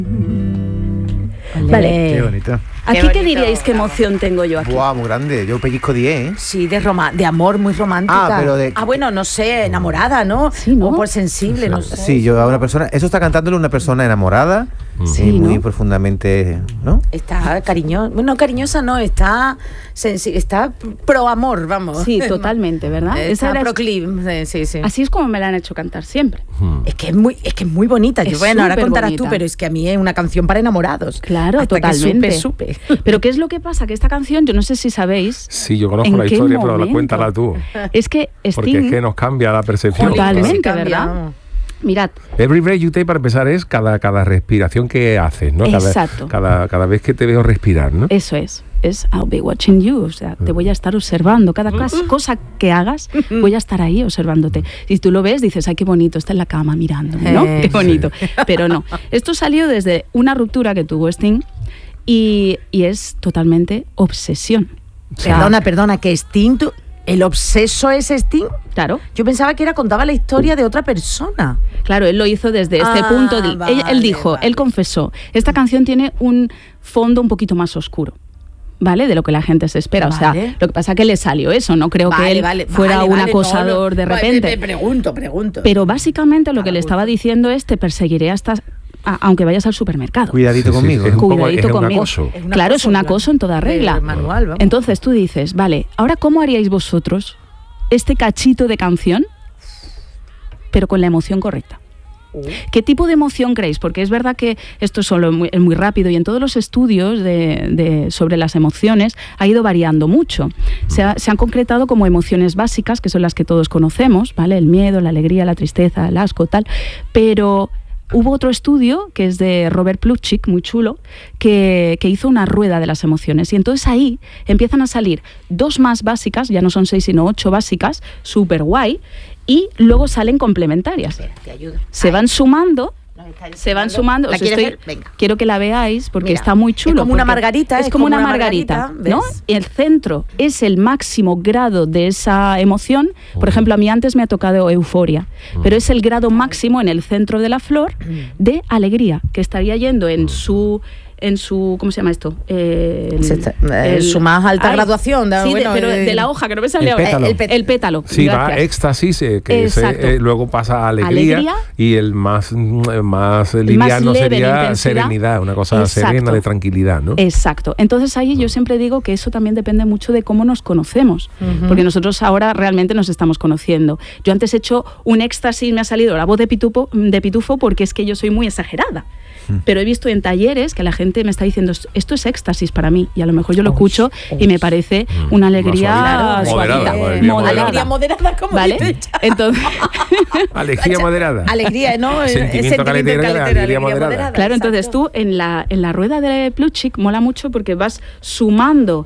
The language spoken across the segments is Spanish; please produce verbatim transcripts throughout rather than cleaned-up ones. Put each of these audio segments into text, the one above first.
Vale. Qué bonito. ¿Aquí Qué qué, bonito. diríais qué emoción tengo yo aquí? Buah, muy grande. Yo pellizco diez, ¿eh? Sí, de, roma- de amor, muy romántica. Ah, pero de- Ah, bueno, no sé, enamorada, ¿no? Sí, ¿no? O pues sensible, no sé. Sí, yo a una persona... Eso está cantándole una persona enamorada. Sí, y muy ¿no? profundamente, ¿no? Está cariñosa, bueno, cariñosa no, está sensi- está pro amor, vamos. Sí, totalmente, ¿verdad? Esa Está era- proclive, sí, sí. Así es como me la han hecho cantar siempre. Es que es muy, es que es muy bonita. Yo, Es bueno, ahora súper contarás bonita. tú, pero es que a mí es una canción para enamorados. Claro, Hasta totalmente. Que supe, supe. Pero ¿qué es lo que pasa? Que esta canción, yo no sé si sabéis... Sí, yo conozco ¿en la qué historia, pero la momento? cuéntala tú. Es que Porque Sting... es que nos cambia la percepción. Totalmente, Sí, cambia. ¿verdad? Mirad, Every breath you take, para empezar, es cada, cada respiración que haces, ¿no? Cada, Exacto. Cada, cada vez que te veo respirar, ¿no? eso es. Es I'll be watching you, o sea, te voy a estar observando. Cada cos- cosa que hagas, voy a estar ahí observándote. Si tú lo ves, dices, ay, qué bonito, está en la cama mirándome, ¿no? Eh, Qué bonito. Pero no. Esto salió desde una ruptura que tuvo Sting y, y es totalmente obsesión. O sea, Perdona, perdona, que Sting, tú- el obseso es Sting. Claro. Yo pensaba que era contaba la historia de otra persona. Claro, él lo hizo desde este Ah, punto. Él, vale, él dijo, vale. él confesó, esta canción tiene un fondo un poquito más oscuro, ¿vale? De lo que la gente se espera. O Vale. sea, lo que pasa es que le salió eso, no creo que él fuera vale, un vale, acosador no, no. de Vale, repente. te pregunto, pregunto. Pero básicamente lo que Claro, le estaba justo. diciendo es, te perseguiré hasta, a- aunque vayas al supermercado. Cuidadito Sí, sí, conmigo. es ¿eh? un poco- Cuidadito es un conmigo. acoso. Es un Claro, es acoso, un claro. acoso en toda regla. El manual, vamos. Entonces tú dices, vale, ahora ¿cómo haríais vosotros este cachito de canción, pero con la emoción correcta? ¿Qué tipo de emoción creéis? Porque es verdad que esto solo es muy, es muy rápido y en todos los estudios de, de- sobre las emociones ha ido variando mucho. Se, ha- se han concretado como emociones básicas, que son las que todos conocemos, ¿vale? El miedo, la alegría, la tristeza, el asco, tal. Pero hubo otro estudio, que es de Robert Plutchik, muy chulo, que, que hizo una rueda de las emociones. Y entonces ahí empiezan a salir dos más básicas, ya no son seis sino ocho básicas, súper guay, y luego salen complementarias. Te ayudo. Se van sumando, Nos está se van enseñando. sumando. ¿La os quieres estoy- ver? Venga. Quiero que la veáis porque Mira, está muy chulo. es como una porque margarita, Es, es como como una una margarita, margarita, ¿no? ¿ves? El centro es el máximo grado de esa emoción. Por ejemplo, a mí antes me ha tocado euforia, pero es el grado máximo en el centro de la flor de alegría, que estaría yendo en su... en su, ¿cómo se llama esto? Eh, el- Se está- eh, su más alta graduación, de- sí, de- bueno, pero eh, de la hoja, que no me sale el ahora. pétalo. El, pét- el pétalo. Sí, va gracias. a éxtasis, eh, que ese, Exacto. eh, luego pasa a alegría, Alegría. y el más, mm, más liviano leve de sería intensidad. serenidad, una cosa Exacto. serena de tranquilidad, ¿no? Exacto. Entonces ahí yo siempre digo que eso también depende mucho de cómo nos conocemos, porque nosotros ahora realmente nos estamos conociendo. Yo antes he hecho un éxtasis, me ha salido la voz de pitufo, de pitufo porque es que yo soy muy exagerada. Pero he visto en talleres que la gente me está diciendo, esto es éxtasis para mí, y a lo mejor yo lo escucho y me parece una alegría Claro, suavita, moderada, Eh, alegría moderada. Alegría moderada, como ¿Vale? dice ella. Entonces, Alegría moderada. Alegría, ¿no? Es Sentimiento caletero, alegría moderada. claro, entonces exacto. tú en la, en la rueda de Plutchik mola mucho porque vas sumando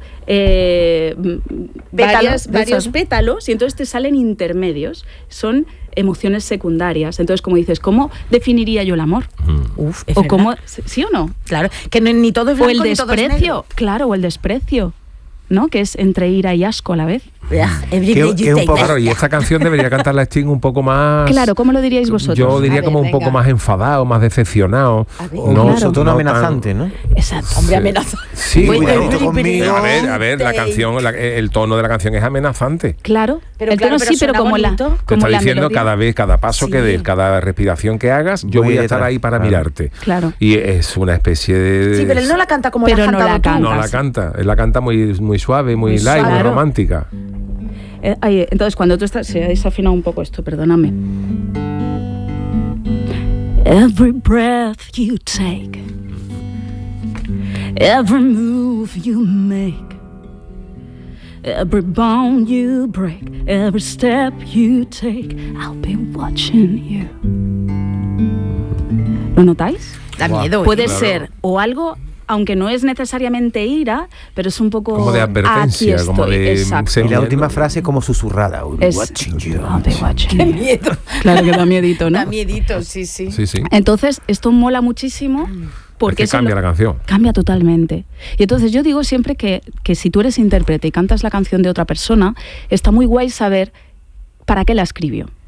eh, m- varias- de varios esos. pétalos y entonces te salen intermedios. Son emociones secundarias. Entonces, como dices, ¿cómo definiría yo el amor? Uf, es ¿O verdad. cómo, ¿sí o no? Claro, que no- ni todo es O blanco el ni todo es desprecio, negro. claro, o el desprecio, ¿no? Que es entre ira y asco a la vez. Ah, every Que- day you que un take poco- that. Claro, y esta canción debería cantarla Sting un poco más... Claro, ¿cómo lo diríais vosotros? Yo diría Vale, como un venga. poco más enfadado, más decepcionado. A ver. O No, incluso tono no tan- amenazante, ¿no? Exacto. Hombre, Sí. amenaza. Sí, Voy- cuidadito voy- conmigo. A ver, a ver, la Take. canción, la- el tono de la canción es amenazante. Claro, Pero el claro, tono pero sí, pero suena como la, bonito. Te como está la diciendo melodía. cada vez, cada paso que Sí. des, cada respiración que hagas, yo Voy voy a detrás. estar ahí para Claro. mirarte. Claro. Y es una especie de... Sí, pero él no la canta como Pero la has no cantado la tú. canta. No la canta, él la canta muy, muy suave, muy, Muy light, muy suave. romántica. Eh, ay, entonces, cuando tú estás... Se ha desafinado un poco esto, perdóname. Every breath you take, every move you make, every bone you break, every step you take, I'll be watching you. ¿Lo notáis? Da miedo. Puede ¿eh? claro. ser o algo, aunque no es necesariamente ira, pero es un poco... Como de advertencia, aquí como estoy, de exacto. Y la Bien, última ¿no? frase como susurrada. We'll be Es- watching you. I'll be watching Qué you. miedo. Claro que da miedito, ¿no? Da miedito, sí, sí. Sí, sí. Entonces, esto mola muchísimo porque Es que eso cambia lo- la canción. Cambia totalmente. Y entonces yo digo siempre que, que si tú eres intérprete y cantas la canción de otra persona, está muy guay saber para qué la escribió.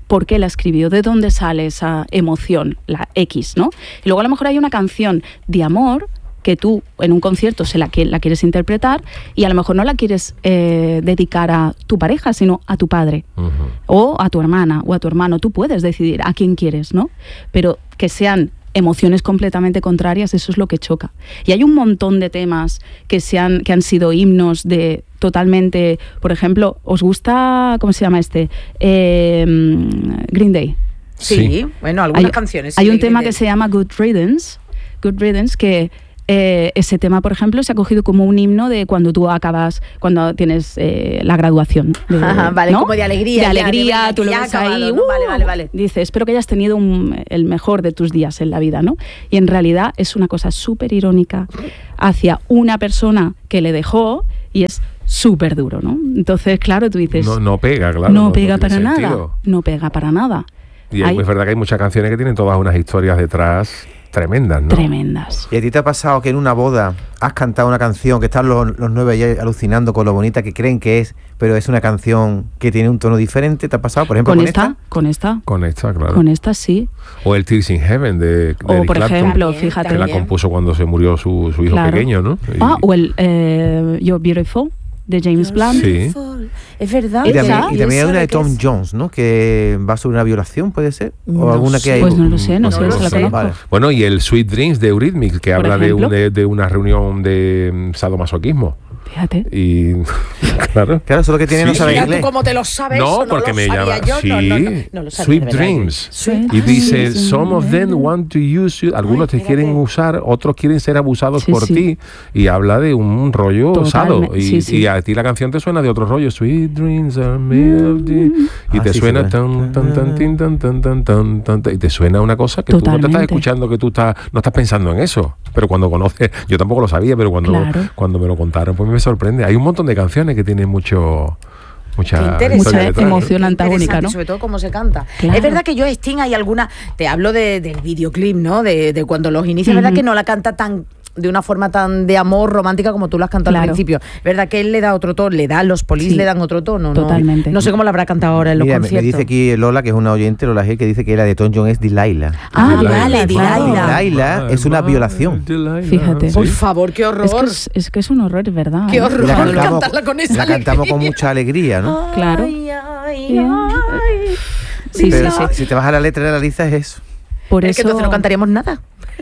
por qué la escribió, de dónde sale esa emoción, la X, ¿no? Y luego a lo mejor hay una canción de amor que tú en un concierto se la, que, la quieres interpretar y a lo mejor no la quieres eh, dedicar a tu pareja, sino a tu padre, uh-huh. o a tu hermana o a tu hermano. Tú puedes decidir a quién quieres, ¿no? Pero que sean emociones completamente contrarias, eso es lo que choca. Y hay un montón de temas que, se han, que han sido himnos de totalmente... Por ejemplo, ¿os gusta, cómo se llama este? Eh, Green Day. Sí, sí. Bueno, algunas hay, canciones. Sí, hay un tema que se llama Good Riddance, Good Riddance, que... Eh, ese tema, por ejemplo, se ha cogido como un himno de cuando tú acabas, cuando tienes eh, la graduación. De, Ajá, vale, ¿no? Como de alegría. De alegría, ya, de tú lo ves acabado, ahí. ¿no? Uh, vale, vale, vale. Dices, espero que hayas tenido un, el mejor de tus días en la vida, ¿no? Y en realidad es una cosa súper irónica hacia una persona que le dejó y es súper duro, ¿no? Entonces, claro, tú dices... No, no pega, claro. No, no pega no para sentido. nada. No pega para nada. Y hay, es verdad que hay muchas canciones que tienen todas unas historias detrás... tremendas, ¿no? Tremendas. ¿Y a ti te ha pasado que en una boda has cantado una canción que están los, los nueve ahí alucinando con lo bonita que creen que es, pero es una canción que tiene un tono diferente? ¿Te ha pasado, por ejemplo, con, con esta, esta? Con esta. Con esta, claro. Con esta, sí. O el Tears in Heaven de, de O, Eric por Clapton, ejemplo, También, fíjate. que la compuso cuando se murió su, su hijo Claro. pequeño, ¿no? Y- Ah, o el eh, You're Beautiful, de James Blunt. Sí. Es verdad. Y también, Esa, y también hay una de ¿eso Tom qué es? Jones, ¿no? Que va sobre una violación, ¿puede ser? O No alguna sé. que hay... Pues no lo sé, no, No sé, lo se la sé. conozco. Vale. Bueno, y el Sweet Dreams de Eurythmics, que Por habla de, ejemplo. un- de, de una reunión de mm, sadomasoquismo. Fíjate. Y claro. Claro, solo que tiene Sí. no sabe Mira inglés. tú cómo te lo sabes. No, eso porque lo me sabía llama. yo. Sí, No, no, no, no lo sabía, Sweet de verdad. Dreams. Sweet Y dice, Dreams. some of them want to use you. Algunos Ay, te quieren espérate. usar, otros quieren ser abusados Sí, por sí. ti. Y habla de un rollo Totalmente, osado. Y, sí, sí. y a ti la canción te suena de otro rollo. Sweet dreams are made of the... Y Ah, te sí, suena sí, tan, tan, tan, tin, tan, tan, tan, tan, tan, tan, y te suena una cosa que tú no te estás Totalmente. escuchando, que tú estás, no estás pensando en eso. Pero cuando conoces, yo tampoco lo sabía, pero cuando, Claro. cuando me lo contaron, pues me sorprende. Hay un montón de canciones que tienen mucho... Mucha, Qué interesante. historia Mucha detrás, ¿no? emoción antagónica, Interesante, ¿no? Sobre todo cómo se canta. Claro. Es verdad que yo, Sting, hay alguna. Te hablo de, del videoclip, ¿no? De, de cuando los inicia. Es verdad Ujú. que no la canta tan. De una forma tan de amor romántica como tú lo has cantado al Claro. principio. Es verdad que él le da otro tono, le da, los Police Sí. le dan otro tono, ¿no? Totalmente. No sé cómo la habrá cantado ahora en los Mira, me, me conciertos. dice aquí Lola, que es una oyente, Lola G, que dice que la de Tom Jones es Delilah. Ah, Delilah. vale, Claro. Delilah. Delilah es una violación. Delilah. Fíjate. Por Sí. favor, qué horror. Es que es, es que es un horror, es verdad. Qué ¿eh? horror. Y la cantamos, cantarla con esa la cantamos con alegría. mucha alegría, ¿no? Claro. Ay, ay, ay. Sí, Pero sí, sí. si te vas a la letra de la lista es eso. Por Es eso... que entonces no cantaríamos nada.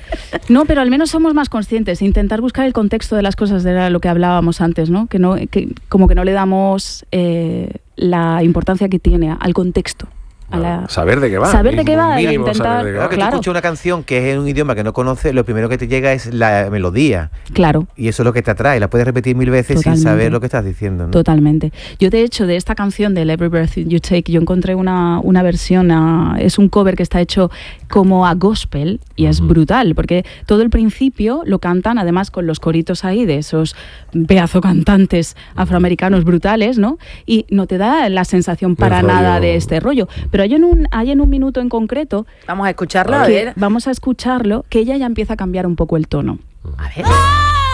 No, pero al menos somos más conscientes, intentar buscar el contexto de las cosas, de lo que hablábamos antes, ¿no? Que no, que como que no le damos eh, la importancia que tiene al contexto. A la... Saber de qué va. Saber de qué va, Mínimo intentar- saber de qué Claro va. que Claro. tú escuchas una canción que es en un idioma que no conoces, lo primero que te llega es la melodía. Claro. Y eso es lo que te atrae. La puedes repetir mil veces Totalmente. sin saber lo que estás diciendo, ¿no? Totalmente. Yo, de hecho, de esta canción del Every Breath You Take, yo encontré una, una versión, a- es un cover que está hecho como a gospel y es brutal, porque todo el principio lo cantan, además con los coritos ahí de esos pedazo cantantes afroamericanos brutales, ¿no? Y no te da la sensación para rollo- nada de este rollo. Pero hay en un, hay en un minuto en concreto Vamos a escucharla, a que ver. vamos a escucharlo, que ella ya empieza a cambiar un poco el tono. A ver.